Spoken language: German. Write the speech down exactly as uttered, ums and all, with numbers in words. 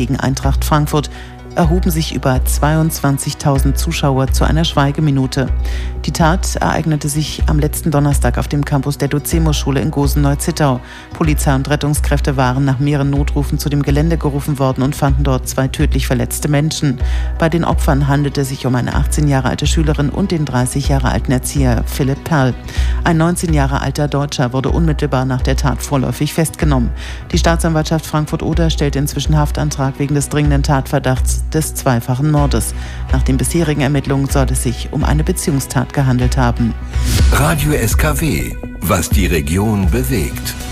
gegen Eintracht Frankfurt erhoben sich über zweiundzwanzigtausend Zuschauer zu einer Schweigeminute. Die Tat ereignete sich am letzten Donnerstag auf dem Campus der Docemo-Schule in Gosen-Neu-Zittau. Polizei und Rettungskräfte waren nach mehreren Notrufen zu dem Gelände gerufen worden und fanden dort zwei tödlich verletzte Menschen. Bei den Opfern handelte es sich um eine achtzehn Jahre alte Schülerin und den dreißig Jahre alten Erzieher Philipp Perl. Ein neunzehn Jahre alter Deutscher wurde unmittelbar nach der Tat vorläufig festgenommen. Die Staatsanwaltschaft Frankfurt-Oder stellt inzwischen Haftantrag wegen des dringenden Tatverdachts des zweifachen Mordes. Nach den bisherigen Ermittlungen soll es sich um eine Beziehungstat gehandelt haben. Radio S K W, was die Region bewegt.